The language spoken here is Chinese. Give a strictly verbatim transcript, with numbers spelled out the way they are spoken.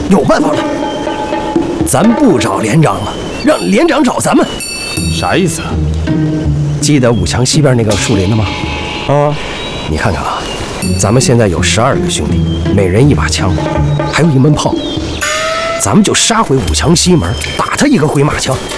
有办法了，咱不找连长了，让连长找咱们。 啥意思啊？ 记得五强西边那个树林的吗？ 啊， 你看看啊，咱们现在有十二个兄弟，每人一把枪，还有一门炮，咱们就杀回五强西门，打他一个回马枪。